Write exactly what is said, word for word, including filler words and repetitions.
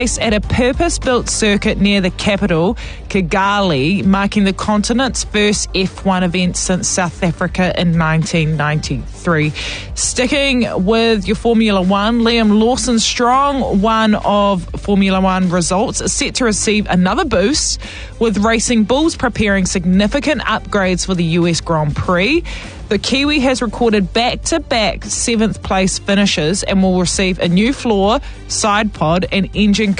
at a purpose-built circuit near the capital, Kigali, marking the continent's first F one event since South Africa in nineteen ninety-three. Sticking with your Formula One, Liam Lawson Strong, one of Formula One results, is set to receive another boost, with Racing Bulls preparing significant upgrades for the U S Grand Prix. The Kiwi has recorded back-to-back seventh-place finishes and will receive a new floor, side pod and engine